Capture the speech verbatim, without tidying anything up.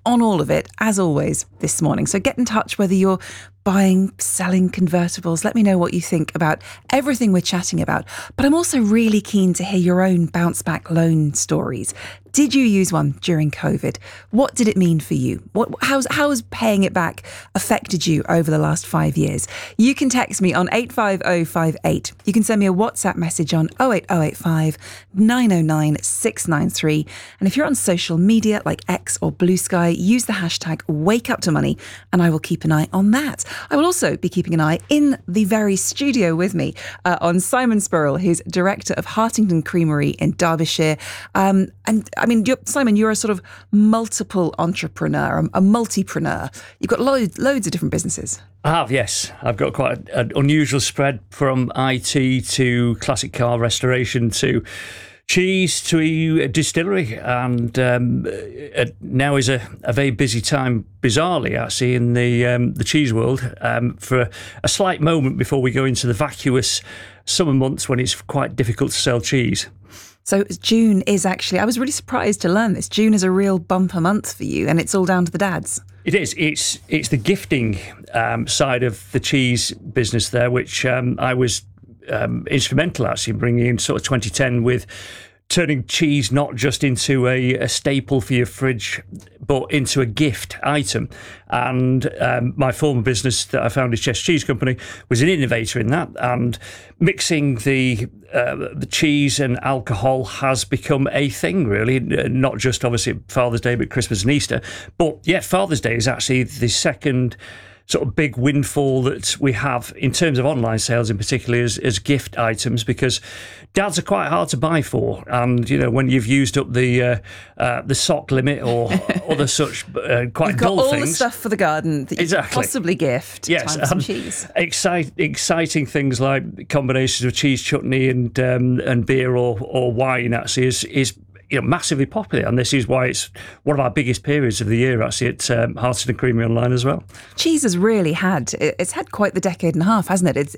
on all of it, as always, this morning. So get in touch whether you're buying, selling convertibles. Let me know what you think about everything we're chatting about. But I'm also really keen to hear your own bounce back loan stories. Did you use one during COVID? What did it mean for you? What, how's, how has paying it back affected you over the last five years? You can text me on eight five oh five eight. You can send me a WhatsApp message on oh eight oh eight five nine oh nine six nine three. And if you're on social media like X or Blue Sky, use the hashtag WakeUpToMoney and I will keep an eye on that. I will also be keeping an eye in the very studio with me uh, on Simon Spurrell, who's director of Hartington Creamery in Derbyshire. Um, and I mean, you're, Simon, you're a sort of multiple entrepreneur, a, a multipreneur. You've got loads, loads of different businesses. I have, yes. I've got quite an unusual spread from I T to classic car restoration to cheese to a distillery, and um, uh, now is a, a very busy time, bizarrely, actually, in the um, the cheese world. Um, for a, a slight moment before we go into the vacuous summer months when it's quite difficult to sell cheese. So June is actually, I was really surprised to learn this. June is a real bumper month for you, and it's all down to the dads. It is. It's it's the gifting um, side of the cheese business there, which um, I was um, instrumental actually in bringing in sort of twenty ten with turning cheese not just into a, a staple for your fridge, but into a gift item. And um, my former business that I founded, Chess Cheese Company, was an innovator in that. And mixing the uh, the cheese and alcohol has become a thing, really. Not just obviously Father's Day, but Christmas and Easter. But yeah, Father's Day is actually the second sort of big windfall that we have in terms of online sales in particular as, as gift items, because dads are quite hard to buy for, and you know when you've used up the uh, uh, the sock limit or other such uh, quite You've dull got all things. the stuff for the garden that you Exactly. could possibly gift. Yes, times some um, cheese. Excite, exciting things like combinations of cheese chutney and um, and beer or or wine actually is is. You know, massively popular, and this is why it's one of our biggest periods of the year actually at um, Hartington Creamery Online as well. Cheese has really had, it's had quite the decade and a half, hasn't it? It's